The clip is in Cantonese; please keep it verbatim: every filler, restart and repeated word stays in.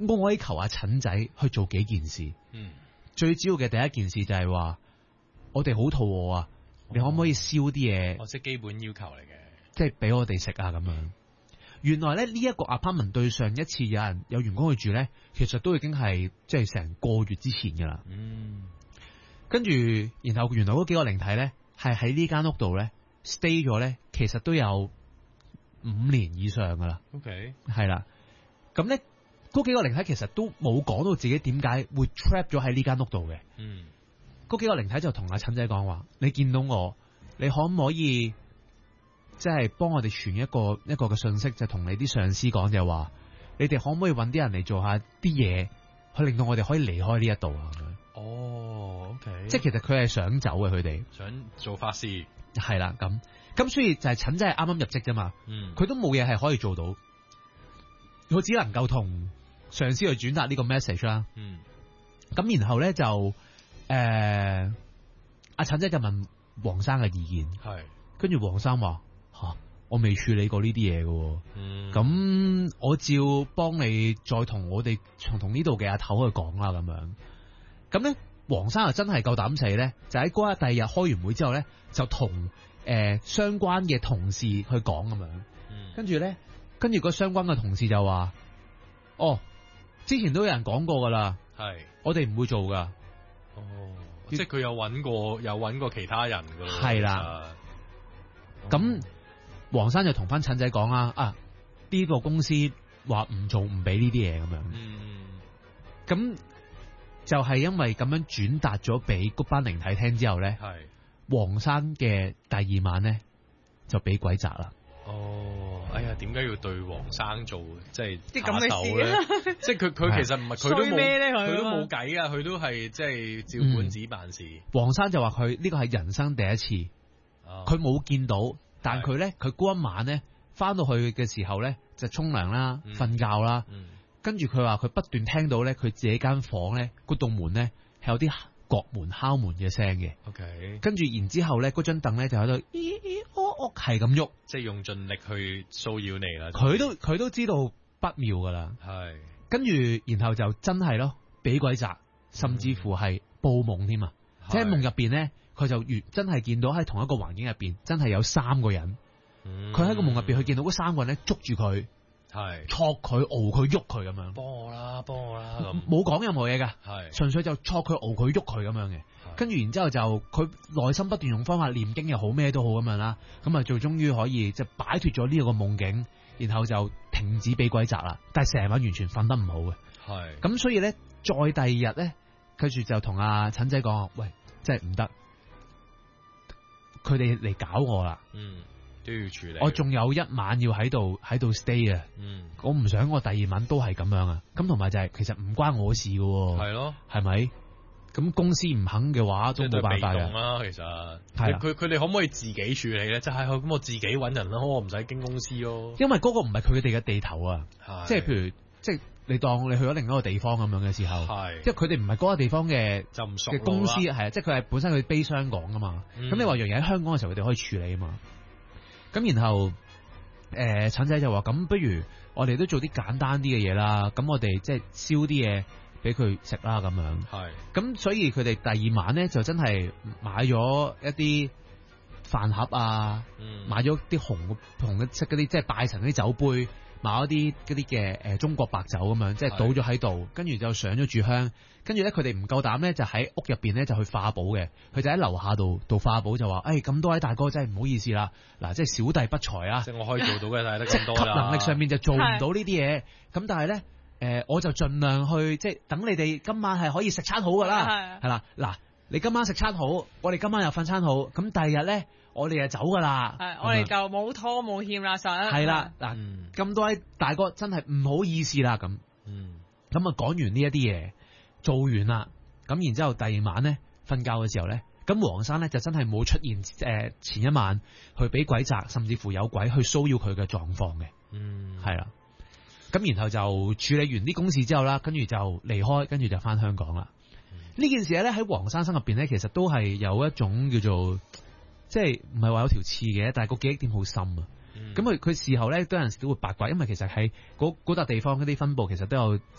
我可以求阿陳仔去做幾件事。 嗯， 最主要嘅第一件事就係話，我哋好肚餓啊，你可唔可以燒啲嘢？ 哦，即係基本要求嚟嘅， 即係俾我哋食啊咁樣。原來咧呢一個 apartment 對上一次有人有員工去住咧，其實都已經係即係成個月之前噶啦。 嗯， 跟住然後原來嗰幾個靈體咧係喺呢間屋度咧 stay 咗咧，其實都有五年以上噶啦。 OK， 係啦，咁咧嗰幾個靈體其實都冇講到自己點解會 trap 咗喺呢間屋度嘅。 嗯， 嗰幾個靈體就同阿陳仔講話：你見到我，你可唔可以？即係幫我哋傳一個一個嘅信息，就同你啲上司講，就話你哋可唔可以揾啲人嚟做下啲嘢，去令到我哋可以離開呢一度啊？ 哦，OK， 即係其實佢係想走嘅，佢哋想做法事， 係啦，咁咁所以就係陳仔係啱啱入職啫嘛， 嗯， 佢都冇嘢係可以做到，佢只能夠同上司去轉達呢個 message 啦。 嗯， 咁然後咧就誒阿陳仔就問黃生嘅意見， 係， 跟住黃生話。吓，我未處理過呢啲嘢嘅，咁、嗯、我照幫你再同我哋從同呢度嘅阿頭去講啦，咁樣，咁咧黃生又真係夠膽死咧，就喺嗰日第二日開完會之後咧，就同誒、呃、相關嘅同事去講咁樣， 嗯， 跟住咧，跟住個相關嘅同事就話，哦，之前都有人講過噶啦， 係，我哋唔會做噶， 哦，即係佢有揾過，有揾過其他人噶咯， 係啦，咁。黃生就同翻陳仔講啊，啊呢、這個公司話唔做唔俾呢啲嘢咁樣， 嗯， 咁就係因為咁樣轉達咗俾嗰班靈體聽之後咧， 係黃生嘅第二晚咧就俾鬼砸啦。 哦，哎呀，點解要對黃生做即係啲咁嘅事咧？ 即係佢佢其實唔係佢都冇咩咧？ 佢都冇計啊！佢都係即係照本子辦事。 黃、嗯、生就話佢呢個係人生第一次，佢冇、哦、見到。但佢咧，佢嗰一晚咧，翻到去嘅時候咧，就沖涼啦、瞓、嗯、覺啦，嗯、跟住佢話佢不斷聽到咧，佢自己間房咧，嗰棟門咧係有啲角門敲門嘅聲嘅。 OK， 跟住然之後咧，嗰張凳咧就喺度咦咦哦哦係咁喐， 即係用盡力去騷擾你啦。 佢都佢都知道不妙噶啦。係，跟住然後就真係咯，俾鬼砸，甚至乎係報夢添啊！即係夢入邊咧。佢就越真係見到喺同一個環境入邊，真係有三個人。佢喺、嗯、個夢入邊，佢見到嗰三個人咧捉住佢，係戳佢、熬佢、喐佢咁樣。 幫我啦，幫我啦咁。 冇講任何嘢噶， 係純粹就戳佢、熬佢、喐佢咁樣嘅。跟住然之後就佢內心不斷用方法念經又好咩都好咁樣啦。咁啊，最終於可以即係擺脫咗呢個夢境，然後就停止俾鬼砸啦。但係成晚完全瞓得唔好嘅。係咁，所以咧再第二日咧，跟住就同阿陳仔講：喂，真係唔得。佢哋嚟搞我啦， 嗯，都要處理。 我仲有一晚要喺度喺度 stay 啊，嗯，我唔想我第二晚都係咁樣啊。咁同埋就係、是、其實唔關我事噶，係咯，係咪？咁公司唔肯嘅話都冇辦法嘅啦。其實係佢佢哋可唔可以自己處理咧？就係、是、咁，我自己搵人咯，我唔使經公司咯。 因為嗰個唔係佢哋嘅地頭啊，即係譬如即係你當你去咗另一個地方咁樣嘅時候，係即係佢哋唔係嗰個地方嘅就唔熟嘅公司係啊，即係佢係本身佢悲傷港噶嘛。咁、嗯、你話樣嘢喺香港嘅時候，佢哋可以處理啊嘛。咁然後誒，陳、呃、仔就話咁，不如我哋都做啲簡單啲嘅嘢啦。咁我哋即係燒啲嘢俾佢食啦，咁樣係。咁所以佢哋第二晚咧就真係買咗一啲飯盒啊，嗯、買咗啲紅紅色嗰啲即係拜神嗰啲酒杯。買一啲嗰啲嘅誒中國白酒咁樣，即係倒咗喺度，跟住就上咗炷香，跟住咧佢哋唔夠膽咧，就喺屋入邊咧就去化寶嘅，佢就喺樓下度度化寶就話，誒咁多位大哥真係唔好意思啦，嗱即係小弟不才啊，即係我可以做到嘅，但係得咁多啦， 級能力上面就做唔到呢啲嘢，咁但係咧誒我就盡量去即係等你哋今晚係可以食餐好噶啦，係啦，嗱你今晚食餐好，我哋今晚又瞓餐好，咁第二日咧。我哋就走噶啦， 係我哋就冇拖冇欠啦，實係啦嗱，咁、嗯、多位大哥真係唔好意思啦，咁，嗯，咁啊講完呢一啲嘢，做完啦，咁然之後第二晚咧瞓覺嘅時候咧，咁黃生咧就真係冇出現誒、呃、前一晚去俾鬼砸，甚至乎有鬼去騷擾佢嘅狀況嘅，嗯，係啦，咁然後就處理完啲公事之後啦，跟住就離開，跟住就翻香港啦。呢、嗯、件事咧喺黃生生入邊咧，其實都係有一種叫做。即係唔係話有條刺嘅，但係個記憶點好深啊！咁佢佢事後咧都有陣時都會八卦，因為其實喺嗰嗰笪地方嗰啲分部其實都有